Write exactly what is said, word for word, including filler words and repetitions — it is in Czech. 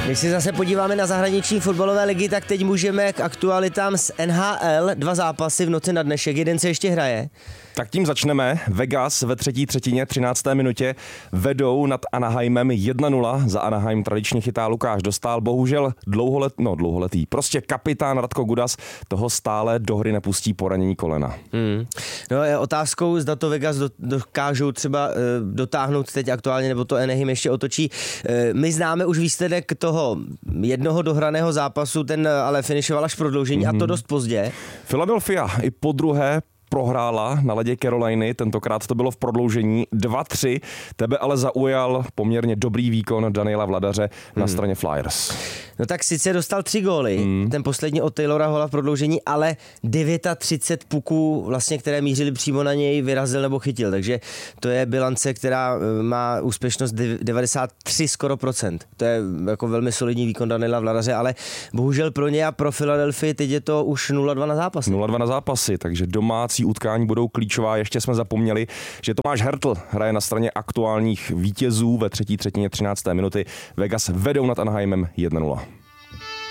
Když se zase podíváme na zahraniční fotbalové ligy, tak teď můžeme k aktualitám z N H L. Dva zápasy v noci na dnešek, jeden se ještě hraje. Tak tím začneme. Vegas ve třetí třetině, třinácté minutě vedou nad Anaheimem jedna nula. Za Anaheim tradičně chytá Lukáš Dostál. Bohužel dlouholet, no, dlouholetý. Prostě kapitán Radko Gudas toho stále do hry nepustí poranění kolena. Hmm. No je otázkou, zda to Vegas do, dokážou třeba e, dotáhnout teď aktuálně, nebo to Anaheim ještě otočí. E, my známe už výsledek toho jednoho dohraného zápasu, ten ale finišoval až prodloužení mm-hmm. a to dost pozdě. Philadelphia i po druhé prohrála na ledě Caroliny, tentokrát to bylo v prodloužení dva tři, tebe ale zaujal poměrně dobrý výkon Daniela Vladaře na hmm. straně Flyers. No tak sice dostal tři góly, hmm. ten poslední od Taylora Halla v prodloužení, ale třicet devět puků, vlastně, které mířily přímo na něj, vyrazil nebo chytil, takže to je bilance, která má úspěšnost devadesát tři skoro procent. To je jako velmi solidní výkon Daniela Vladaře, ale bohužel pro ně a pro Philadelphii teď je to už nula dva na zápasy. nula dva na zápasy, takže domácí utkání budou klíčová. Ještě jsme zapomněli, že Tomáš Hertl hraje na straně aktuálních vítězů ve třetí třetině třinácté minuty. Vegas vedou nad Anaheimem jedna nula.